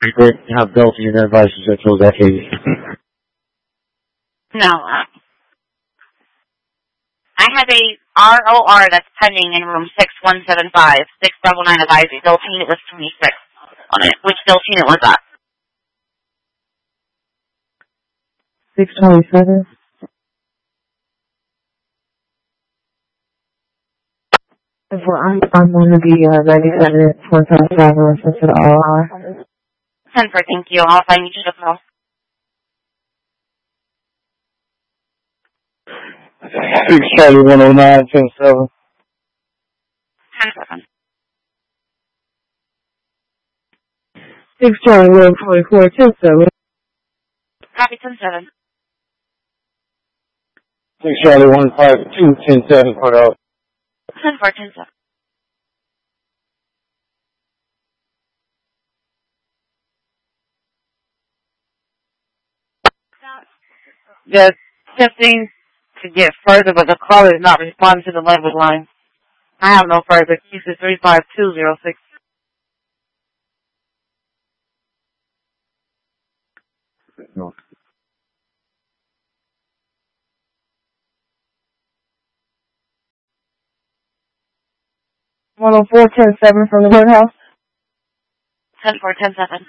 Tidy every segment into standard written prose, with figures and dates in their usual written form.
Great to have built in your devices that those decades. No. I have a ROR that's pending in room 6175, 699 advisory. Built unit was 26 on it. Which built unit was that? 627. I'm going to be 97 155 listen to the RR. 10 for thank you. I'll find you to call. 6 Charlie 109, 10-7. 10-7. 6 Charlie 144, 10-7. Copy 10-7. 6 Charlie 152, 10-7 for the 10 for 10-7. Just testing to get further, but the caller is not responding to the language line. I have no further. Keys is 35206. No. One on 410-7 from the courthouse. 10 for 10-7.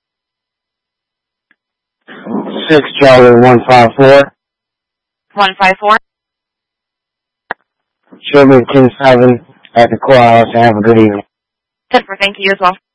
6 Charlie 154. 154. Show me 10-7 at the courthouse and have a good evening. 10 for thank you as well.